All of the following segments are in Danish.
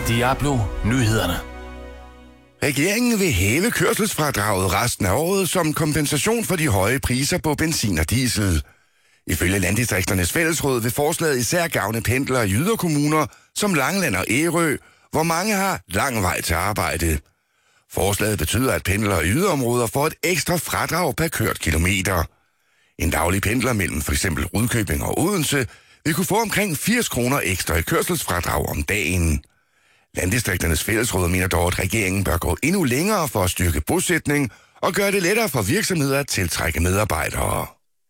Diablo Nyhederne. Regeringen vil hæve kørselsfradraget resten af året som kompensation for de høje priser på benzin og diesel. Ifølge Landdistrikternes Fællesråd vil forslaget især gavne pendlere i yderkommuner som Langeland og Ærø, hvor mange har lang vej til arbejde. Forslaget betyder, at pendlere i yderområder får et ekstra fradrag per kørt kilometer. En daglig pendler mellem f.eks. Rudkøbing og Odense vil kunne få omkring 80 kroner ekstra i kørselsfradrag om dagen. Landdistrikternes Fællesråd mener dog, at regeringen bør gå endnu længere for at styrke bosætning og gøre det lettere for virksomheder at tiltrække medarbejdere.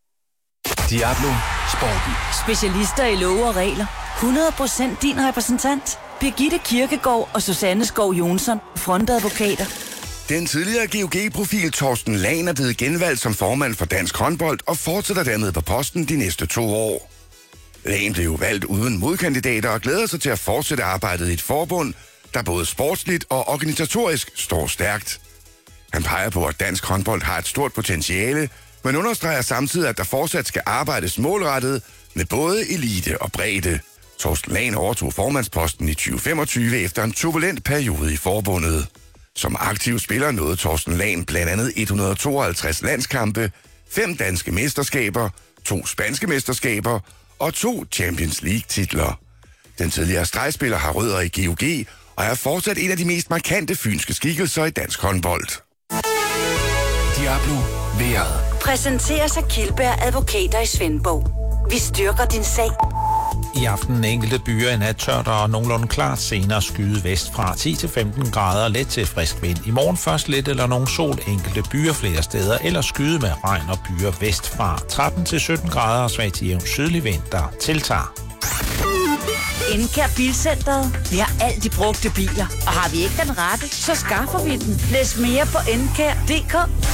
Diablo Sporten. Specialister i love og regler. 100% din repræsentant. Birgitte Kirkegaard og Susanne Skov Jonsson, frontadvokater. Den tidligere GOG-profil Torsten Lahn er blevet genvalgt som formand for Dansk Håndbold og fortsætter dermed på posten de næste 2 år. Lahn blev jo valgt uden modkandidater og glæder sig til at fortsætte arbejdet i et forbund, der både sportsligt og organisatorisk står stærkt. Han peger på, at dansk håndbold har et stort potentiale, men understreger samtidig, at der fortsat skal arbejdes målrettet med både elite og bredde. Torsten Lahn overtog formandsposten i 2025 efter en turbulent periode i forbundet. Som aktiv spiller nåede Torsten Lahn blandt andet 152 landskampe, 5 danske mesterskaber, 2 spanske mesterskaber og 2 Champions League-titler. Den tidligere stregspiller har rødder i GOG og er fortsat en af de mest markante fynske skikkelser i dansk håndbold. Diablo Vejret. Præsenteres af Kildberg Advokater i Svendborg. Vi styrker din sag. I aften enkelte byer i nat tørt og nogenlunde klart, senere skyde vest fra 10-15 grader, let til frisk vind. I morgen først lidt eller nogen sol, enkelte byer flere steder, eller skyde med regn og byer vest fra 13-17 grader og svag til jævn sydlig vind, der tiltager. Enkær Bilcenteret. Vi har alt de brugte biler. Og har vi ikke den rette, så skaffer vi den. Læs mere på enkær.dk.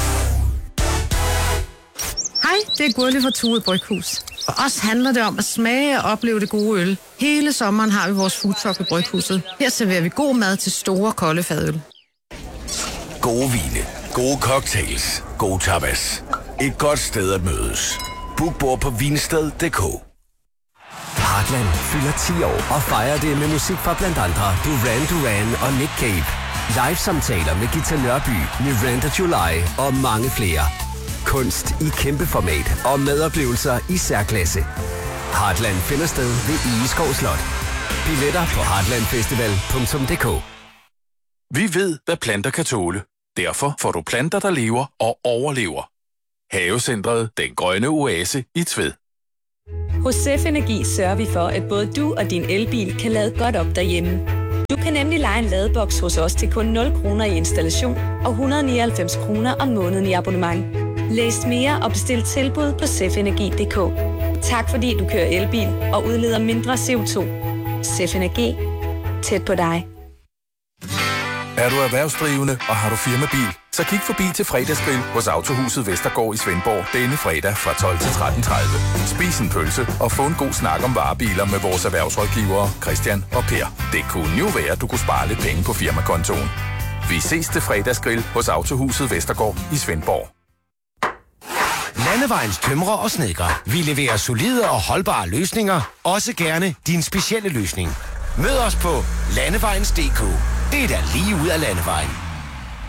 Hej, det er Gurli fra Tue Bryghus. For os handler det om at smage og opleve det gode øl. Hele sommeren har vi vores foodtruck i Bryghuset. Her serverer vi god mad til store, kolde fadøl. Gode vine, gode cocktails, gode tapas. Et godt sted at mødes. Book bord på vinsted.dk. Heartland fylder 10 år og fejrer det med musik fra blandt andre Duran og Nick Cave. Live-samtaler med Gita Nørby, Miranda July og mange flere. Kunst i kæmpe format og medoplevelser i særklasse. Heartland finder sted ved Egeskov Slot. Billetter på heartlandfestival.dk. Vi ved, hvad planter kan tåle. Derfor får du planter, der lever og overlever. Havecentret Den Grønne Oase i Tved. Hos Sef Energi sørger vi for, at både du og din elbil kan lade godt op derhjemme. Du kan nemlig leje en ladeboks hos os til kun 0 kroner i installation og 199 kroner om måneden i abonnement. Læs mere og bestil tilbud på sefenergi.dk. Tak fordi du kører elbil og udleder mindre CO2. Sef Energi. Tæt på dig. Er du erhvervsdrivende og har du firmabil, så kig forbi til fredagsgrill hos Autohuset Vestergaard i Svendborg denne fredag fra 12 til 13.30. Spis en pølse og få en god snak om varebiler med vores erhvervsrådgivere Christian og Per. Det kunne jo være, at du kunne spare lidt penge på firmakontoen. Vi ses til fredagsgrill hos Autohuset Vestergaard i Svendborg. Landevejens tømrer og snedkere. Vi leverer solide og holdbare løsninger. Også gerne din specielle løsning. Mød os på landevejens.dk. Det er da lige ud af landevejen.